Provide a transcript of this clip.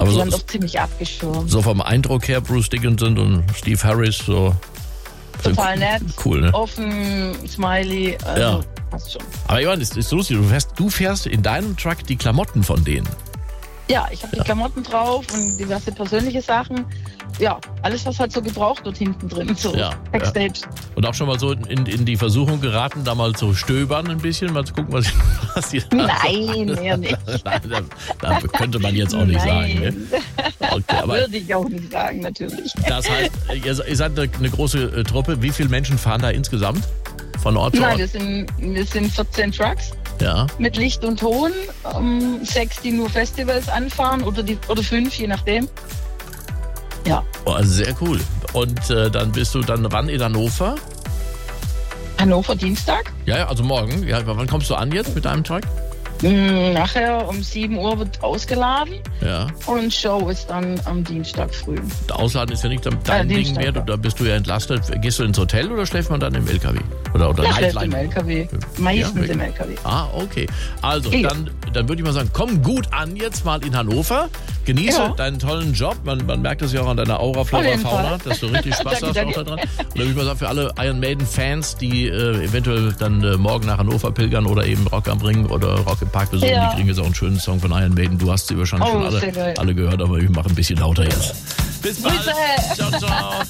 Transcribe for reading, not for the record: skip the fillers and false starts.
Aber die waren doch ziemlich abgeschirmt. so vom Eindruck her, Bruce Dickinson und Steve Harris, so. Total nett, Cool, ne? offen, smiley, also Ja. passt schon. Aber Johann, es ist lustig, du fährst in deinem Truck die Klamotten von denen. Ja, ich habe die Klamotten drauf und diverse persönliche Sachen. Ja, alles, was halt so gebraucht wird hinten drin, so Ja, Backstage. Und auch schon mal so in die Versuchung geraten, da mal zu stöbern ein bisschen, mal zu gucken, was die da Nein, mehr nicht. Nein, da könnte man jetzt auch nicht sagen. Ne? Okay, aber Würde ich auch nicht sagen, natürlich. das heißt, ihr seid eine große Truppe. Wie viele Menschen fahren da insgesamt von Ort zu Ort? Nein, wir sind 14 Trucks Ja. mit Licht und Ton, 6, die nur Festivals anfahren oder 5, je nachdem. Ja. Oh, also sehr cool. Und dann bist du dann wann in Hannover? Hannover Dienstag. Ja, also morgen. Ja, wann kommst du an jetzt mit deinem Truck? Nachher um 7 Uhr wird ausgeladen Ja. und Show ist dann am Dienstag früh. Der Ausladen ist ja nicht dein Ding Dienstag, mehr. ja. Da bist du ja entlastet. Gehst du ins Hotel oder schläft man dann im LKW? Oder Ja, schläft im Nightline? LKW. Meistens Ja, im LKW. Ah, okay. Also, Ja. dann würde ich mal sagen, komm gut an jetzt mal in Hannover. Genieße Ja. deinen tollen Job. Man merkt es ja auch an deiner Aura, Flora, Auf jeden Fauna, Fall. dass du richtig Spaß Danke, hast danke. auch da dran. Und dann würde ich mal sagen, für alle Iron Maiden-Fans, die eventuell dann morgen nach Hannover pilgern oder eben Rock am Ring oder Rock im Park besuchen, Ja. die kriegen jetzt auch einen schönen Song von Iron Maiden. Du hast sie wahrscheinlich Oh, schon sehr geil. alle gehört, aber ich mache ein bisschen lauter jetzt. Bis bald. Bitte. Ciao, ciao.